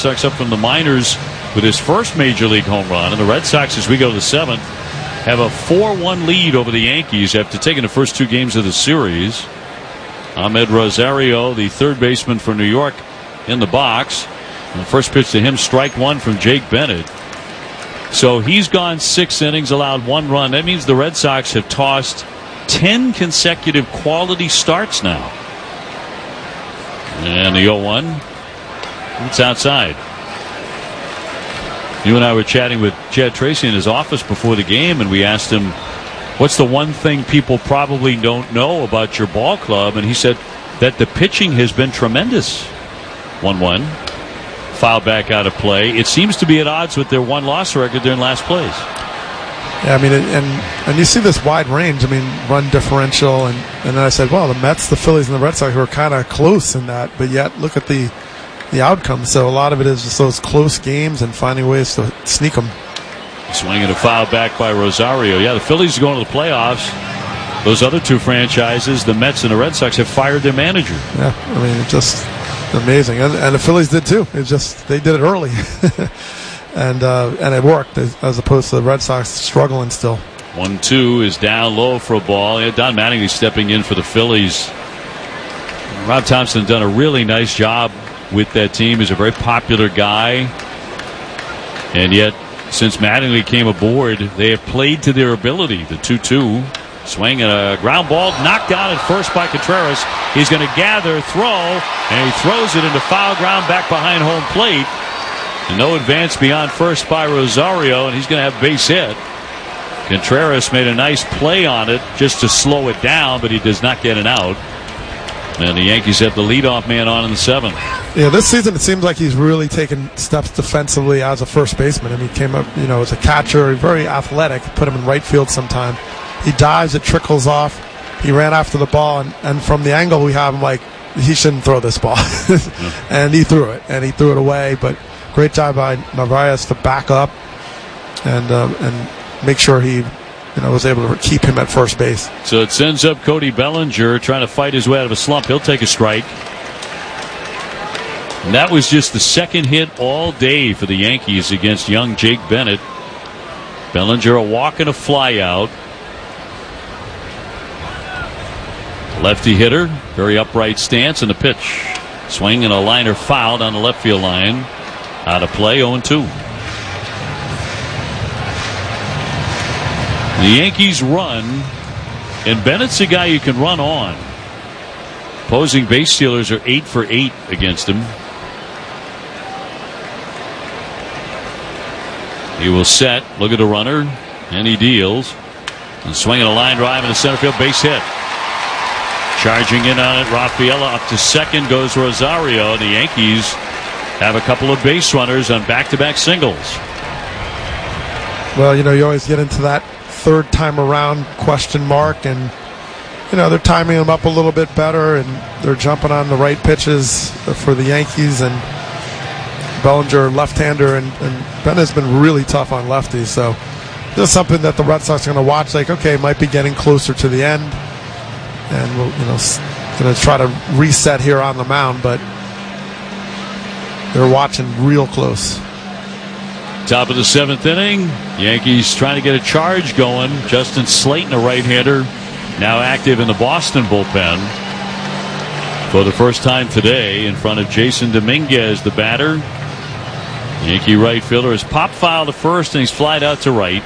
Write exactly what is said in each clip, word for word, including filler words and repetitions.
Sox up from the minors with his first major league home run. And the Red Sox, as we go to the seventh, have a four one lead over the Yankees after taking the first two games of the series. Ahmed Rosario, the third baseman for New York, in the box. And the first pitch to him, strike one from Jake Bennett. So he's gone six innings, allowed one run. That means the Red Sox have tossed ten consecutive quality starts now. And the oh one, it's outside. You and I were chatting with Chad Tracy in his office before the game, and we asked him, what's the one thing people probably don't know about your ball club? And he said that the pitching has been tremendous. one one. Foul back out of play. It seems to be at odds with their one-loss record during last place. Yeah, I mean, and and you see this wide range. I mean, run differential, and, and then I said, well, the Mets, the Phillies, and the Red Sox were kind of close in that, but yet look at the the outcome. So a lot of it is just those close games and finding ways to sneak them. Swinging a foul back by Rosario. Yeah, the Phillies are going to the playoffs. Those other two franchises, the Mets and the Red Sox, have fired their manager. Yeah, I mean, it's just amazing, and, and the Phillies did too. It just they did it early. And uh, and it worked as opposed to the Red Sox struggling still. one two is down low for a ball. Yeah, Don Mattingly stepping in for the Phillies. Rob Thompson done a really nice job with that team. He's a very popular guy. And yet, since Mattingly came aboard, they have played to their ability. The two two. Swing and a ground ball knocked down at first by Contreras. He's going to gather, throw, and he throws it into foul ground back behind home plate. And no advance beyond first by Rosario, and he's going to have base hit. Contreras made a nice play on it just to slow it down, but he does not get it out. And the Yankees have the leadoff man on in the seventh. Yeah, this season it seems like he's really taken steps defensively as a first baseman. I mean, he came up, you know, as a catcher, very athletic. Put him in right field sometime. He dives, it trickles off. He ran after the ball, and, and from the angle we have him, like, he shouldn't throw this ball. yeah. And he threw it, and he threw it away, but great job by Narvaez to back up and uh, and make sure he, you know, was able to keep him at first base. So it sends up Cody Bellinger trying to fight his way out of a slump. He'll take a strike. And that was just the second hit all day for the Yankees against young Jake Bennett. Bellinger a walk and a fly out. Lefty hitter, very upright stance, and a pitch. Swing and a liner fouled on the left field line. Out of play, oh two. The Yankees run, and Bennett's a guy you can run on. Opposing base stealers are eight for eight against him. He will set, look at the runner, and he deals. And swinging a line drive in the center field, base hit. Charging in on it, Rafaela up to second goes Rosario. The Yankees have a couple of base runners on back-to-back singles. Well, you know, you always get into that third time around question mark, and you know, they're timing them up a little bit better, and they're jumping on the right pitches for the Yankees. And Bellinger, left-hander, and, and Bennett's been really tough on lefties. So this is something that the Red Sox are going to watch. Like, okay, might be getting closer to the end, and we'll, you know, going to try to reset here on the mound, but they're watching real close. Top of the seventh inning, Yankees trying to get a charge going. Justin Slayton, a right-hander, now active in the Boston bullpen for the first time today in front of Jason Dominguez, the batter. Yankee right fielder is pop foul to first, and he's flied out to right.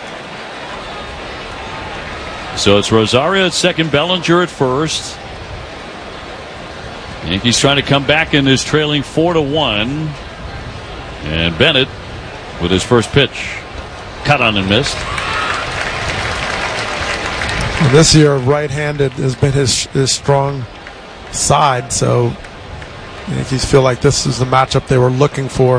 So it's Rosario at second, Bellinger at first. Yankees trying to come back in this trailing four to one. And Bennett with his first pitch. Cut on and missed. And this year, right-handed has been his his strong side, so the Yankees feel like this is the matchup they were looking for.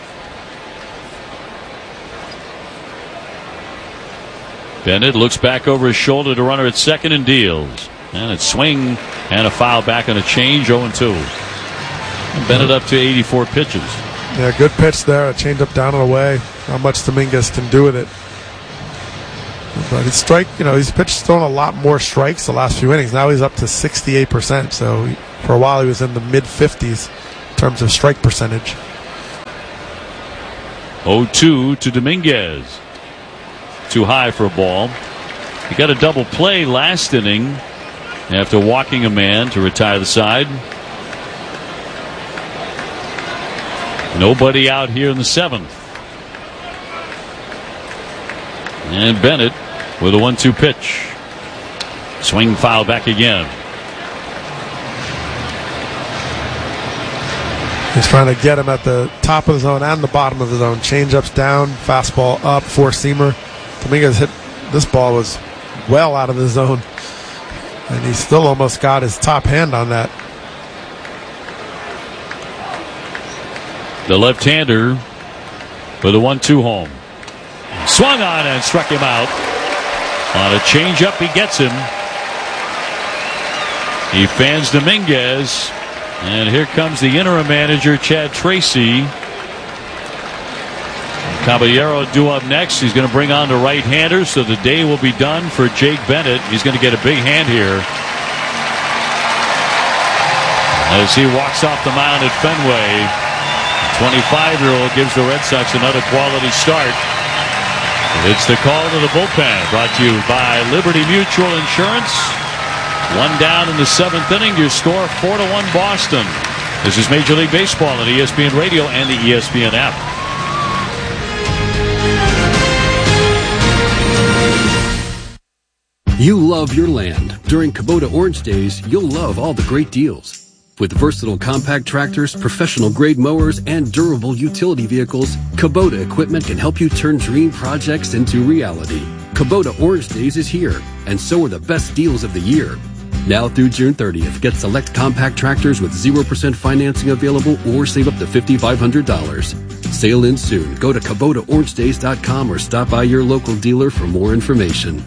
Bennett looks back over his shoulder to runner at second and deals. And it's swing and a foul back on a change, oh two. And Bennett up to eighty-four pitches. Yeah, good pitch there. A changeup down and away. Not much Dominguez can do with it. But his strike, you know, he's pitched throwing a lot more strikes the last few innings. Now he's up to sixty-eight percent. So he, for a while he was in the mid fifties in terms of strike percentage. oh two to Dominguez. Too high for a ball. He got a double play last inning after walking a man to retire the side. Nobody out here in the seventh. And Bennett with a one two pitch. Swing foul back again. He's trying to get him at the top of the zone and the bottom of the zone. Change-ups down, fastball up, four-seamer. Dominguez hit this ball was well out of the zone. And he still almost got his top hand on that. The left-hander for the one two home. Swung on and struck him out. On a changeup, he gets him. He fans Dominguez. And here comes the interim manager, Chad Tracy. Caballero due up next. He's going to bring on the right-hander, so the day will be done for Jake Bennett. He's going to get a big hand here as he walks off the mound at Fenway. twenty-five-year-old gives the Red Sox another quality start. It's the call to the bullpen, brought to you by Liberty Mutual Insurance. One down in the seventh inning. Your score four to one Boston. This is Major League Baseball on E S P N Radio and the E S P N app. You love your land. During Kubota Orange Days, you'll love all the great deals. With versatile compact tractors, professional-grade mowers, and durable utility vehicles, Kubota equipment can help you turn dream projects into reality. Kubota Orange Days is here, and so are the best deals of the year. Now through June thirtieth, get select compact tractors with zero percent financing available or save up to five thousand five hundred dollars. Sale in soon. Go to Kubota Orange Days dot com or stop by your local dealer for more information.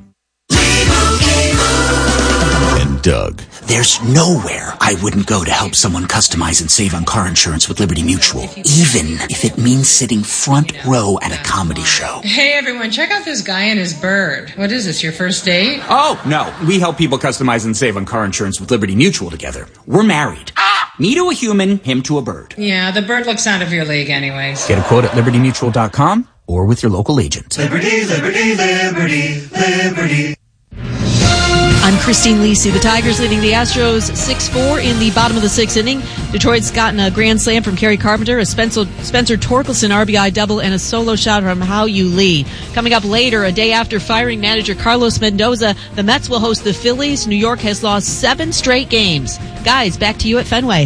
And Doug. There's nowhere I wouldn't go to help someone customize and save on car insurance with Liberty Mutual, even if it means sitting front row at a comedy show. Hey everyone, check out this guy and his bird. What is this, your first date? Oh, no. We help people customize and save on car insurance with Liberty Mutual together. We're married. Ah! Me to a human, him to a bird. Yeah, the bird looks out of your league anyways. Get a quote at Liberty Mutual dot com or with your local agent. Liberty, liberty, liberty, liberty. I'm Christine Lisi. The Tigers leading the Astros six four in the bottom of the sixth inning. Detroit's gotten a grand slam from Kerry Carpenter, a Spencer, Spencer Torkelson R B I double, and a solo shot from Hao-Yu Lee. Coming up later, a day after firing manager Carlos Mendoza, the Mets will host the Phillies. New York has lost seven straight games. Guys, back to you at Fenway.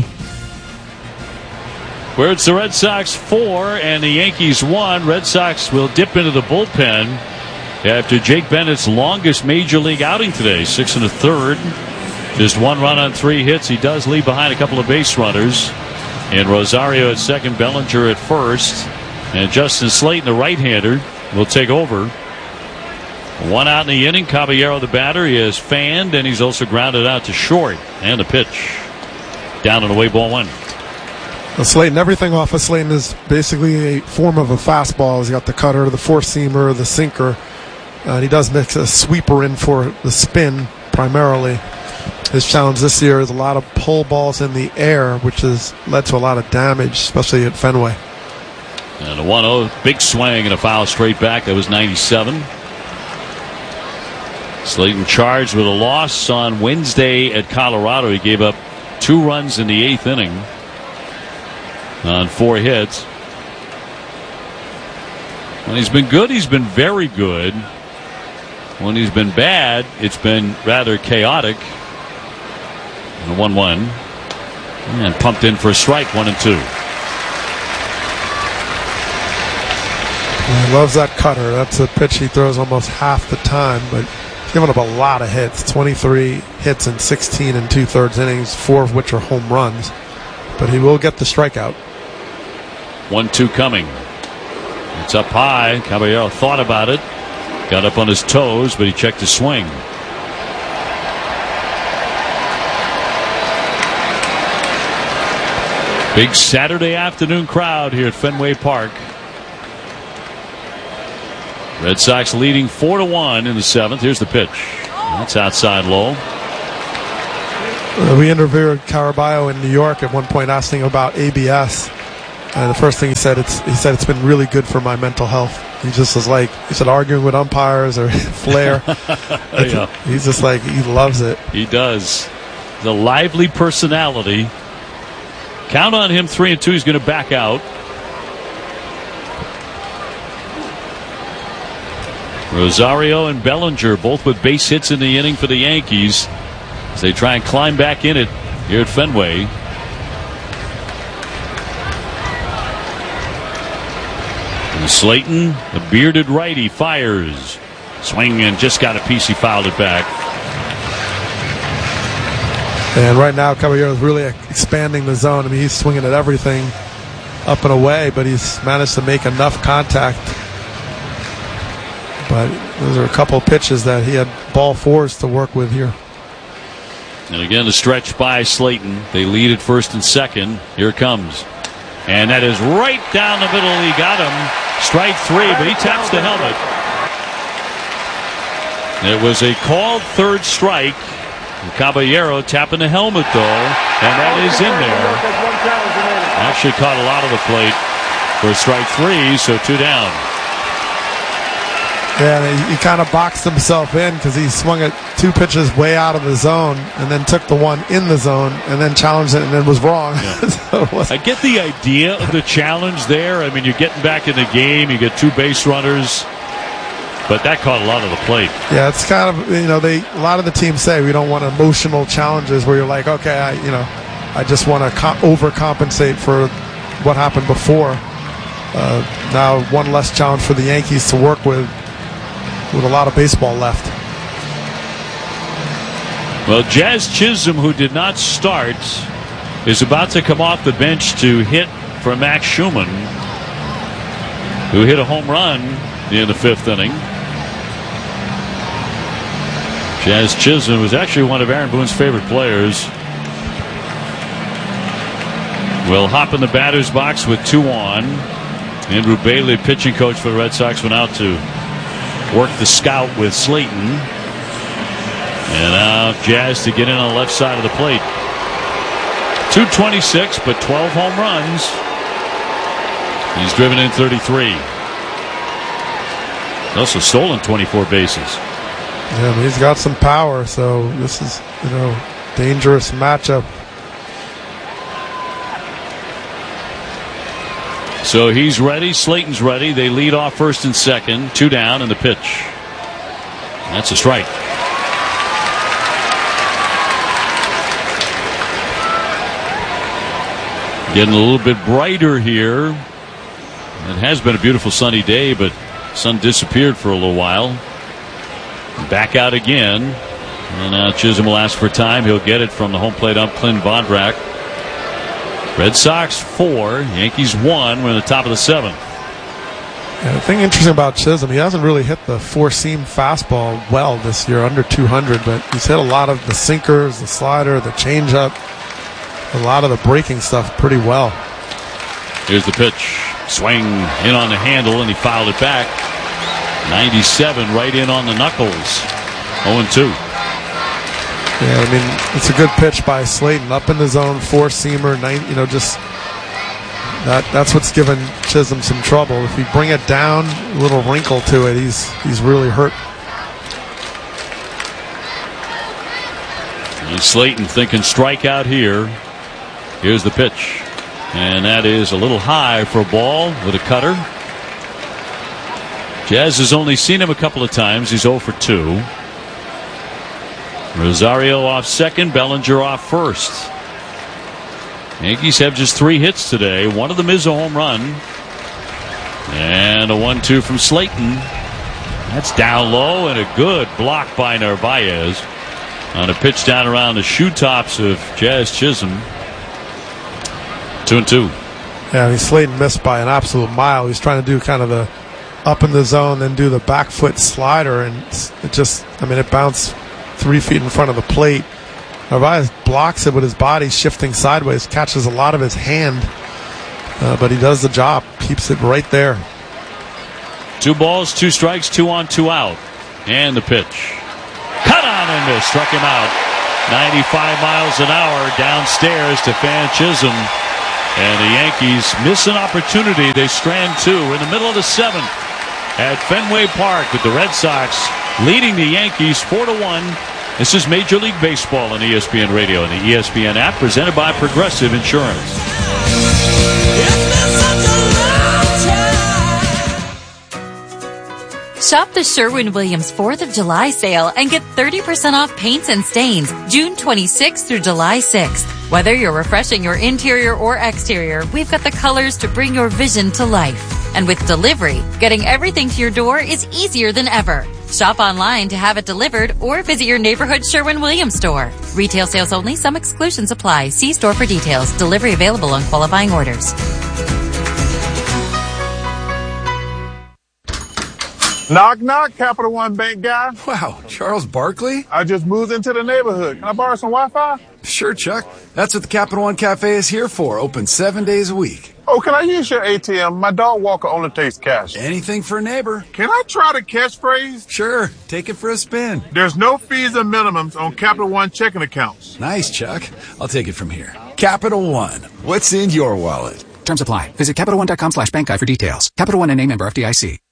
Where it's the Red Sox four and the Yankees one. Red Sox will dip into the bullpen after Jake Bennett's longest major league outing today, six and a third. Just one run on three hits. He does leave behind a couple of base runners. And Rosario at second, Bellinger at first. And Justin Slayton, the right-hander, will take over. One out in the inning. Caballero, the batter, he is fanned, and he's also grounded out to short. And the pitch. Down and away, ball one. Well, Slayton, everything off of Slayton is basically a form of a fastball. He's got the cutter, the four-seamer, the sinker. Uh, and he does mix a sweeper in for the spin primarily. His challenge this year is a lot of pull balls in the air, which has led to a lot of damage, especially at Fenway. And a one oh, big swing and a foul straight back. That was ninety-seven. Slayton charged with a loss on Wednesday at Colorado. He gave up two runs in the eighth inning on four hits. When he's been good, he's been very good. When he's been bad, it's been rather chaotic. And a one one. And pumped in for a strike, one and two. He loves that cutter. That's a pitch he throws almost half the time, but he's given up a lot of hits. twenty-three hits in sixteen and two-thirds innings, four of which are home runs. But he will get the strikeout. one two coming. It's up high. Caballero thought about it. Got up on his toes, but he checked his swing. Big Saturday afternoon crowd here at Fenway Park. Red Sox leading four to one in the seventh. Here's the pitch. That's outside low. Uh, we interviewed Caraballo in New York at one point, asking about A B S. And the first thing he said, it's he said it's been really good for my mental health. He just was like, he said arguing with umpires or Flair. Yeah. He's just like, he loves it. He does. The lively personality. Count on him, three and two. He's going to back out. Rosario and Bellinger both with base hits in the inning for the Yankees as they try and climb back in it here at Fenway. And Slayton, the bearded righty, fires. Swing and just got a piece. He fouled it back. And right now, Caballero is really expanding the zone. I mean, he's swinging at everything up and away, but he's managed to make enough contact. But those are a couple of pitches that he had ball fours to work with here. And again, the stretch by Slayton. They lead at first and second. Here it comes. And that is right down the middle. He got him. Strike three, but he taps the helmet. It was a called third strike. Caballero tapping the helmet, though, and that is in there. Actually caught a lot of the plate for strike three, so two down. Yeah, he, he kind of boxed himself in because he swung at two pitches way out of the zone and then took the one in the zone and then challenged it and then was wrong. Yeah. So it was... I get the idea of the challenge there. I mean, you're getting back in the game. You get two base runners. But that caught a lot of the plate. Yeah, it's kind of, you know, they a lot of the teams say we don't want emotional challenges where you're like, okay, I, you know, I just want to co- overcompensate for what happened before. Uh, now one less challenge for the Yankees to work with, with a lot of baseball left. Well, Jazz Chisholm, who did not start, is about to come off the bench to hit for Max Schumann, who hit a home run in the fifth inning. Jazz Chisholm was actually one of Aaron Boone's favorite players. Will hop in the batter's box with two on. Andrew Bailey, pitching coach for the Red Sox, went out to work the scout with Slayton. And now Jazz to get in on the left side of the plate. two twenty-six, but twelve home runs. He's driven in thirty-three. He's also stolen twenty-four bases. Yeah, I mean, he's got some power, so this is, you know, dangerous matchup. So he's ready. Slayton's ready. They lead off first and second. Two down in the pitch. That's a strike. Getting a little bit brighter here. It has been a beautiful sunny day, but sun disappeared for a little while. Back out again. And now Chisholm will ask for time. He'll get it from the home plate ump, Clint Vondrack. Red Sox four, Yankees one. We're in the top of the seventh. Yeah, the thing interesting about Chisholm, he hasn't really hit the four-seam fastball well this year, under two hundred, but he's hit a lot of the sinkers, the slider, the changeup, a lot of the breaking stuff pretty well. Here's the pitch. Swing in on the handle, and he fouled it back. ninety-seven right in on the knuckles. oh and two. Yeah, I mean, it's a good pitch by Slayton. Up in the zone, four-seamer, nine, you know, just that that's what's given Chisholm some trouble. If you bring it down, a little wrinkle to it, he's he's really hurt. And Slayton thinking strikeout here. Here's the pitch. And that is a little high for a ball with a cutter. Jazz has only seen him a couple of times. He's oh for two. Rosario off second, Bellinger off first. Yankees have just three hits today. One of them is a home run. And a one two from Slayton. That's down low and a good block by Narvaez on a pitch down around the shoe tops of Jazz Chisholm. Two and two. Yeah, I mean, Slayton missed by an absolute mile. He's trying to do kind of the up in the zone, then do the back foot slider, and it just, I mean, it bounced three feet in front of the plate. Narvaez blocks it with his body shifting sideways, catches a lot of his hand, uh, but he does the job, keeps it right there. Two balls, two strikes, two on, two out. And the pitch. Cut on and miss, struck him out. ninety-five miles an hour downstairs to Fan Chisholm. And the Yankees miss an opportunity. They strand two in the middle of the seventh at Fenway Park with the Red Sox leading the Yankees four to one. This is Major League Baseball on E S P N Radio and the E S P N app, presented by Progressive Insurance. Shop the Sherwin-Williams fourth of July sale and get thirty percent off paints and stains June twenty-sixth through July sixth. Whether you're refreshing your interior or exterior, we've got the colors to bring your vision to life. And with delivery, getting everything to your door is easier than ever. Shop online to have it delivered or visit your neighborhood Sherwin-Williams store. Retail sales only. Some exclusions apply. See store for details. Delivery available on qualifying orders. Knock, knock, Capital One Bank guy. Wow, Charles Barkley? I just moved into the neighborhood. Can I borrow some Wi-Fi? Sure, Chuck. That's what the Capital One Cafe is here for. Open seven days a week. Oh, can I use your A T M? My dog walker only takes cash. Anything for a neighbor. Can I try the catchphrase? Sure. Take it for a spin. There's no fees or minimums on Capital One checking accounts. Nice, Chuck. I'll take it from here. Capital One. What's in your wallet? Terms apply. Visit CapitalOne.com slash bank guide for details. Capital One and a member F D I C.